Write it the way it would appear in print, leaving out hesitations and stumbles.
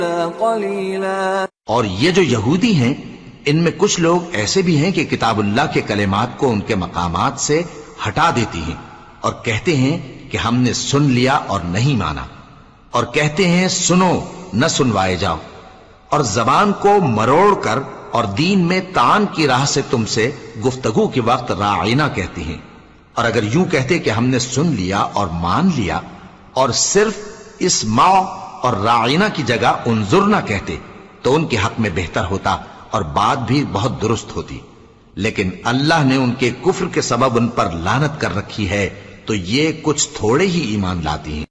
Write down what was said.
और ये जो यहूदी हैं, इनमें कुछ लोग ऐसे भी हैं कि किताबुल्लाह के कलेमात को उनके मकामात से हटा देती हैं और कहते हैं कि हमने सुन लिया और नहीं माना, और कहते हैं सुनो न सुनवाए जाओ, और जबान को मरोड़ कर और दीन में तान की राह से तुमसे गुफ्तगू के वक्त राइना कहती हैं। और अगर यूं कहते कि हमने सुन लिया और मान लिया और सिर्फ इस माँ और राइना की जगह उन्जुर ना कहते तो उनके हक में बेहतर होता और बात भी बहुत दुरुस्त होती। लेकिन अल्लाह ने उनके कुफ्र के सबब उन पर लानत कर रखी है, तो ये कुछ थोड़े ही ईमान लाती हैं।